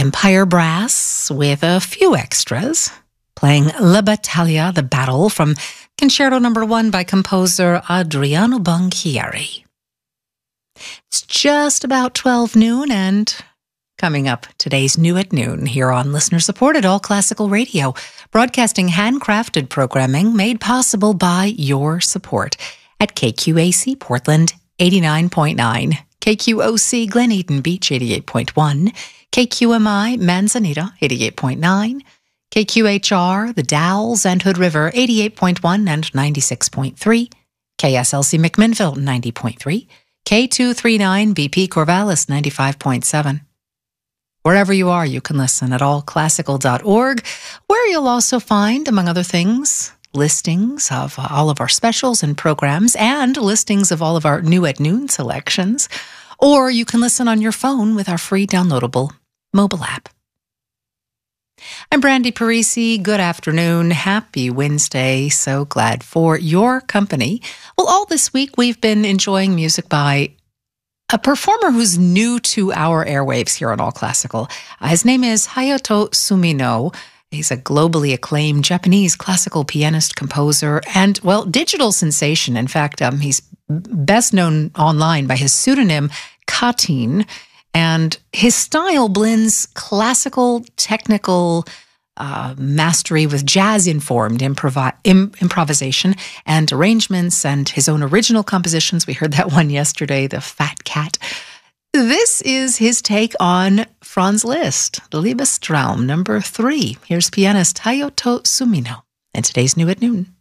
Empire Brass with a few extras, playing La Battaglia, the Battle, from Concerto No. 1 by composer Adriano Banchieri. It's just about 12 noon, and coming up, today's New at Noon here on listener-supported All Classical Radio, broadcasting handcrafted programming made possible by your support at KQAC Portland 89.9, KQOC Glen Eden Beach 88.1, KQMI Manzanita 88.9, KQHR The Dalles and Hood River 88.1 and 96.3, KSLC McMinnville 90.3, K239 BP Corvallis 95.7. Wherever you are, you can listen at allclassical.org, where you'll also find, among other things, listings of all of our specials and programs and listings of all of our New at Noon selections. Or you can listen on your phone with our free downloadable mobile app. I'm Brandy Parisi. Good afternoon. Happy Wednesday. So glad for your company. Well, all this week we've been enjoying music by a performer who's new to our airwaves here on All Classical. His name is Hayato Sumino. He's a globally acclaimed Japanese classical pianist, composer, and, well, digital sensation. In fact, he's best known online by his pseudonym Katin, and his style blends classical, technical mastery with jazz-informed improvisation and arrangements, and his own original compositions. We heard that one yesterday, The Fat Cat. This is his take on Franz Liszt, Liebestraum No. 3. Here's pianist Hayato Sumino in today's New at Noon.